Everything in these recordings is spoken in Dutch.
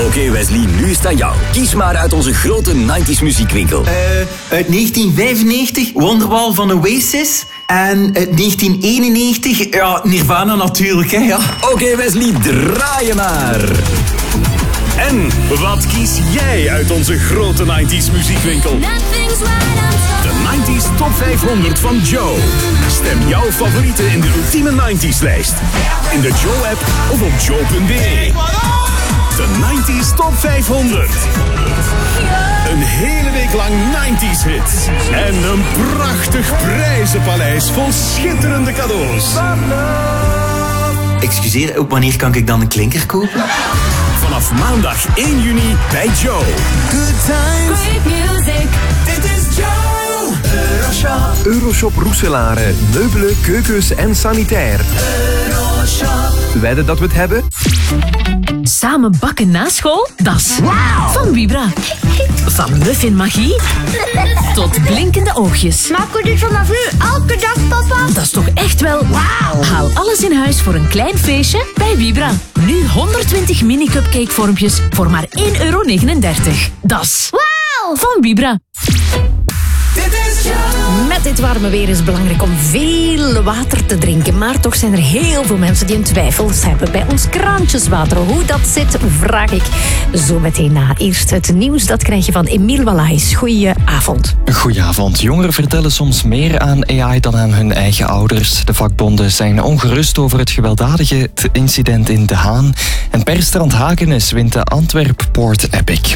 Oké, Wesley, nu is het aan jou. Kies maar uit onze grote 90s muziekwinkel. Uit 1995 Wonderwall van Oasis. En uit 1991, ja, Nirvana natuurlijk, hè, ja. Oké, Wesley, draai je maar. En wat kies jij uit onze grote 90s muziekwinkel? De 90s Top 500 van Joe. Stem jouw favorieten in de ultieme 90s lijst. In de Joe-app of op joe.be. De 90s Top 500. Een hele week lang 90s hits. En een prachtig prijzenpaleis vol schitterende cadeaus. Excuseer, op wanneer kan ik dan een klinker kopen? Vanaf maandag 1 juni bij Joe. Good times. Great music. Dit is Joe. Euroshop. Euroshop Roeselare, meubelen, keukens en sanitair. Euroshop. Wedden dat we het hebben? Samen bakken na school? Dat is van Vibra. Van muffin magie tot blinkende oogjes. Smaken dit vanaf nu elke dag, papa? Dat is toch echt wel wauw. Haal alles in huis voor een klein feestje bij Vibra. Nu 120 mini-cupcake-vormpjes voor maar €1,39. Dat is wauw van Vibra. Met dit warme weer is het belangrijk om veel water te drinken. Maar toch zijn er heel veel mensen die een twijfel hebben bij ons kraantjeswater. Hoe dat zit, vraag ik zo meteen na. Eerst het nieuws, dat krijg je van Emiel Wallaes. Goedenavond. Goedenavond. Jongeren vertellen soms meer aan AI dan aan hun eigen ouders. De vakbonden zijn ongerust over het gewelddadige incident in De Haan. En persstrand Hakenes wint de Antwerp Port Epic.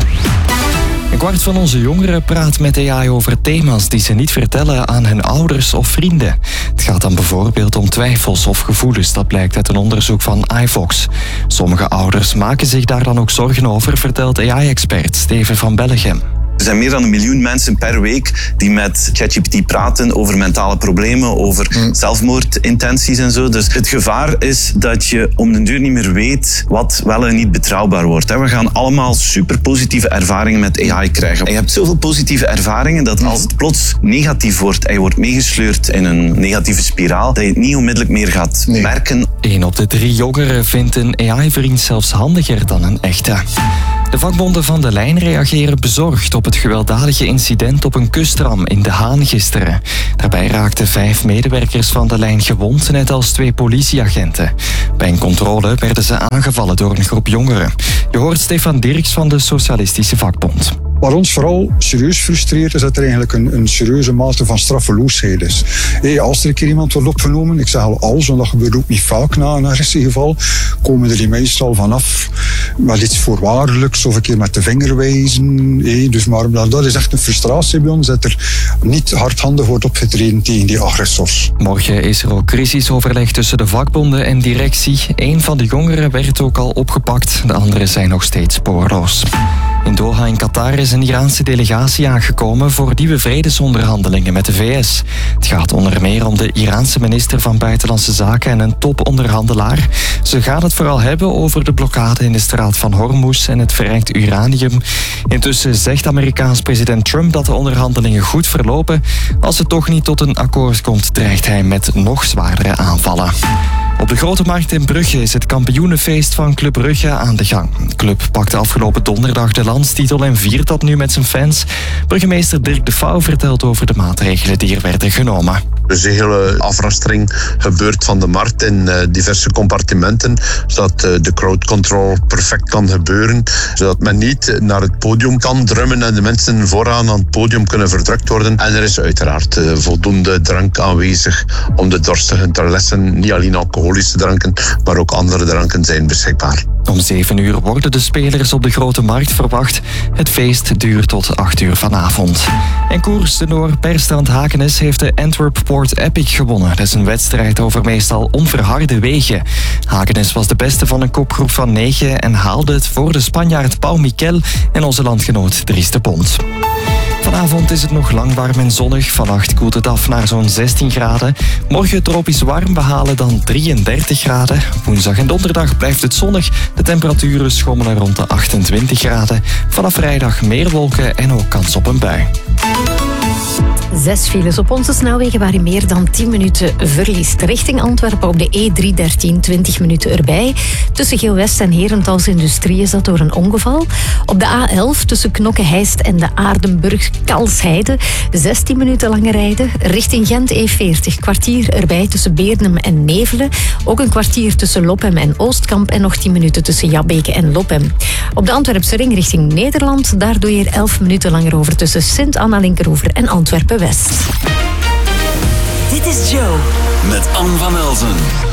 Een kwart van onze jongeren praat met AI over thema's die ze niet vertellen aan hun ouders of vrienden. Het gaat dan bijvoorbeeld om twijfels of gevoelens, dat blijkt uit een onderzoek van iVox. Sommige ouders maken zich daar dan ook zorgen over, vertelt AI-expert Steven van Bellegem. Er zijn meer dan 1 miljoen mensen per week die met ChatGPT praten over mentale problemen, over zelfmoordintenties en zo. Dus het gevaar is dat je om den duur niet meer weet wat wel en niet betrouwbaar wordt. We gaan allemaal super positieve ervaringen met AI krijgen. Je hebt zoveel positieve ervaringen dat als het plots negatief wordt en je wordt meegesleurd in een negatieve spiraal, dat je het niet onmiddellijk meer gaat merken. 1 op de 3 jongeren vindt een AI-vriend zelfs handiger dan een echte. De vakbonden van De Lijn reageren bezorgd op het gewelddadige incident op een kustram in De Haan gisteren. Daarbij raakten 5 medewerkers van De Lijn gewond, net als 2 politieagenten. Bij een controle werden ze aangevallen door een groep jongeren. Je hoort Stefan Dirks van de Socialistische Vakbond. Wat ons vooral serieus frustreert is dat er eigenlijk een serieuze mate van straffeloosheid is. Als er een keer iemand wordt opgenomen, ik zeg al als, en dat gebeurt ook niet vaak na een agressiegeval, komen er die meestal vanaf met iets voorwaardelijks of een keer met de vinger wijzen. Dus maar dat is echt een frustratie bij ons, dat er niet hardhandig wordt opgetreden tegen die agressors. Morgen is er ook crisisoverleg tussen de vakbonden en directie. 1 van de jongeren werd ook al opgepakt, de anderen zijn nog steeds spoorloos. In Doha in Qatar is een Iraanse delegatie aangekomen voor nieuwe vredesonderhandelingen met de VS. Het gaat onder meer om de Iraanse minister van Buitenlandse Zaken en een toponderhandelaar. Ze gaan het vooral hebben over de blokkade in de straat van Hormuz en het verrijkt uranium. Intussen zegt Amerikaans president Trump dat de onderhandelingen goed verlopen. Als het toch niet tot een akkoord komt, dreigt hij met nog zwaardere aanvallen. Op de Grote Markt in Brugge is het kampioenenfeest van Club Brugge aan de gang. De club pakte afgelopen donderdag de landstitel en viert dat nu met zijn fans. Burgemeester Dirk de Vouw vertelt over de maatregelen die er werden genomen. Er is een hele afrastering gebeurd van de markt in diverse compartimenten, zodat de crowd control perfect kan gebeuren, zodat men niet naar het podium kan drummen en de mensen vooraan aan het podium kunnen verdrukt worden. En er is uiteraard voldoende drank aanwezig om de dorstigen te lessen. Niet alleen alcoholische dranken, maar ook andere dranken zijn beschikbaar. Om 7 uur worden de spelers op de Grote Markt verwacht. Het feest duurt tot 8 uur vanavond. En koers tenor Persstrand Hakenes heeft de Antwerp Port Epic gewonnen. Dat is een wedstrijd over meestal onverharde wegen. Hakenes was de beste van een kopgroep van 9 en haalde het voor de Spanjaard Pau Miquel en onze landgenoot Dries de Pont. Vanavond is het nog lang warm en zonnig. Vannacht koelt het af naar zo'n 16 graden. Morgen tropisch warm, we halen dan 33 graden. Woensdag en donderdag blijft het zonnig. De temperaturen schommelen rond de 28 graden. Vanaf vrijdag meer wolken en ook kans op een bui. 6 files op onze snelwegen waar je meer dan 10 minuten verliest. Richting Antwerpen op de E313 20 minuten erbij. Tussen Geel-West en Herentals Industrie is dat door een ongeval. Op de A11 tussen Knokke-Heist en de Aardenburg-Kalsheide 16 minuten langer rijden. Richting Gent E40 kwartier erbij tussen Beernem en Nevelen. Ook een kwartier tussen Lopem en Oostkamp en nog 10 minuten tussen Jabbeke en Lopem. Op de Antwerpse ring richting Nederland, daar doe je er 11 minuten langer over tussen Sint-Anna-Linkeroever en Antwerpen-West. Dit is Joe. Met Anne van Elzen.